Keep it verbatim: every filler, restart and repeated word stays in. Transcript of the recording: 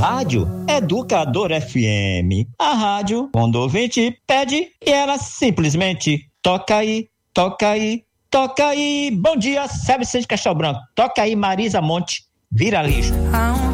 Rádio Educador F M. A rádio, quando o ouvinte pede, e ela simplesmente toca aí, toca aí, toca aí. Bom dia, Sérgio de Castelo Branco. Toca aí, Marisa Monte, Vira Lixo.